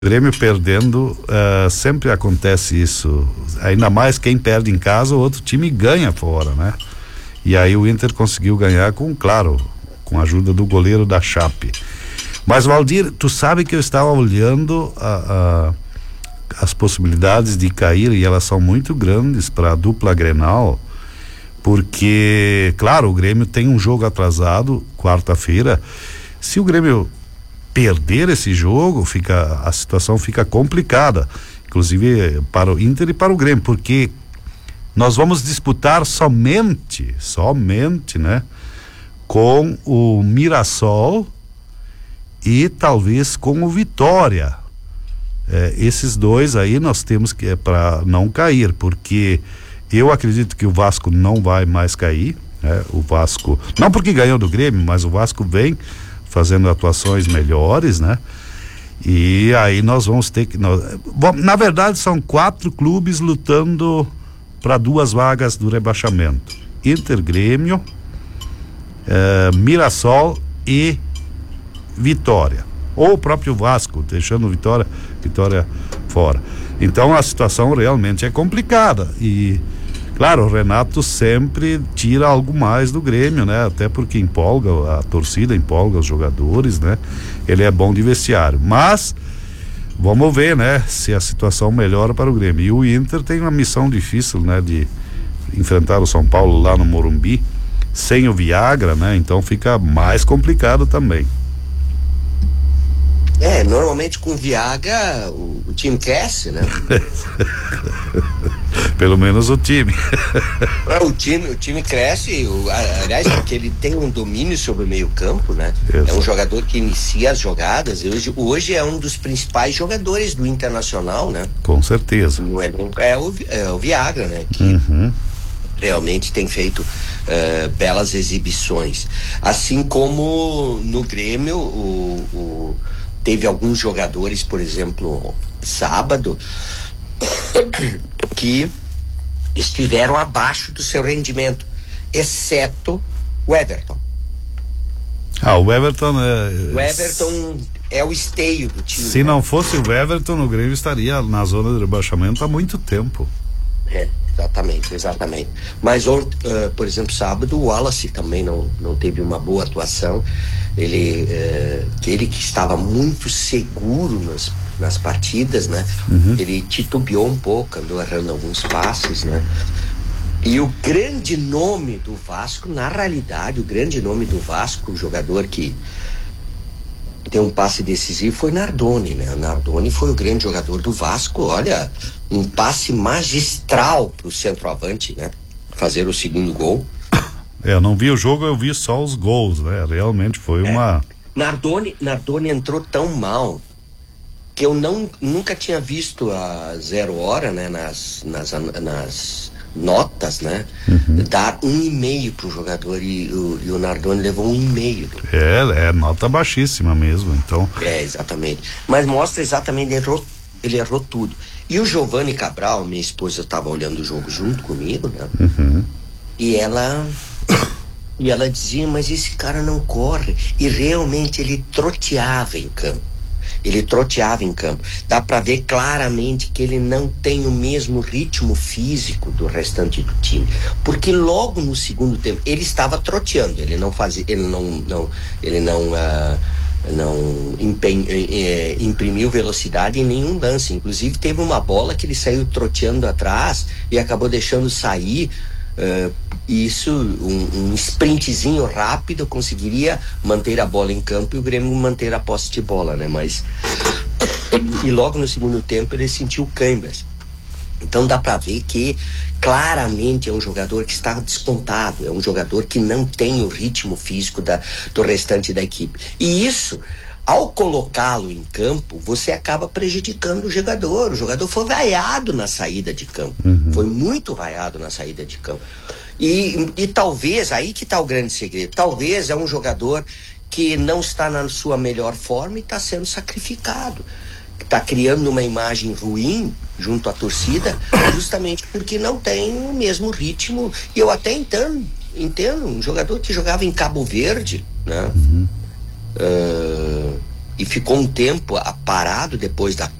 Grêmio perdendo, sempre acontece isso, ainda mais quem perde em casa, o outro time ganha fora, né? E aí o Inter conseguiu ganhar com a ajuda do goleiro da Chape. Mas, Valdir, tu sabe que eu estava olhando as possibilidades de cair, e elas são muito grandes para a dupla Grenal, porque, claro, o Grêmio tem um jogo atrasado quarta-feira. Se o Grêmio perder esse jogo, a situação fica complicada, inclusive para o Inter e para o Grêmio, porque nós vamos disputar somente, né, com o Mirassol e talvez com o Vitória. Esses dois aí nós temos que, para não cair, porque eu acredito que o Vasco não vai mais cair, né? O Vasco, não porque ganhou do Grêmio, mas o Vasco vem fazendo atuações melhores, né? E aí nós vamos ter que, na verdade são 4 clubes lutando para 2 vagas do rebaixamento: Inter, Grêmio, Mirassol e Vitória, ou o próprio Vasco, deixando Vitória fora. Então a situação realmente é complicada e, claro, o Renato sempre tira algo mais do Grêmio, né? Até porque empolga, a torcida empolga os jogadores, né? Ele é bom de vestiário, mas vamos ver, né? Se a situação melhora para o Grêmio. E o Inter tem uma missão difícil, né? De enfrentar o São Paulo lá no Morumbi, sem o Viagra, né? Então fica mais complicado também. Normalmente com Viagra o time cresce, né? Pelo menos o time. O time cresce, aliás, porque ele tem um domínio sobre o meio campo, né? Isso. É um jogador que inicia as jogadas. Hoje é um dos principais jogadores do Internacional, né? Com certeza. É o Viagra, né? Que realmente tem feito belas exibições. Assim como no Grêmio, teve alguns jogadores, por exemplo, sábado, que estiveram abaixo do seu rendimento, exceto o Everton. O Everton é o esteio do time. Se não fosse o Everton, o Grêmio estaria na zona de rebaixamento há muito tempo. Exatamente. Mas, por exemplo, sábado, o Wallace também não teve uma boa atuação. Ele que estava muito seguro nas partidas, né? Ele titubeou um pouco, andou errando alguns passes, né? E o grande nome do Vasco, na realidade, o jogador que deu um passe decisivo foi Nardoni, né? O Nardoni foi o grande jogador do Vasco. Olha, um passe magistral pro centroavante, né? Fazer o segundo gol. Eu não vi o jogo, eu vi só os gols, né? Realmente foi uma... Nardoni entrou tão mal que eu nunca tinha visto a 0 hora, né? Nas notas, né? Dar 1,5 pro jogador e o Nardoni levou 1,5. É nota baixíssima mesmo, então... Exatamente. Mas mostra exatamente, ele errou tudo. E o Giovanni Cabral, minha esposa estava olhando o jogo junto comigo, né? E ela dizia, mas esse cara não corre. E realmente ele troteava em campo. Dá para ver claramente que ele não tem o mesmo ritmo físico do restante do time. Porque logo no segundo tempo ele estava troteando, ele não imprimiu velocidade em nenhum lance. Inclusive teve uma bola que ele saiu troteando atrás e acabou deixando sair. Isso, um sprintzinho rápido conseguiria manter a bola em campo e o Grêmio manter a posse de bola, né? E logo no segundo tempo ele sentiu câimbras. Então dá para ver que claramente é um jogador que está despontado, é um jogador que não tem o ritmo físico do restante da equipe. E isso, ao colocá-lo em campo, você acaba prejudicando o jogador. O jogador foi vaiado na saída de campo. Foi muito vaiado na saída de campo. E talvez, aí que está o grande segredo, talvez é um jogador que não está na sua melhor forma e está sendo sacrificado. Está criando uma imagem ruim junto à torcida, justamente porque não tem o mesmo ritmo. E eu até entendo um jogador que jogava em Cabo Verde, né? e ficou um tempo parado depois da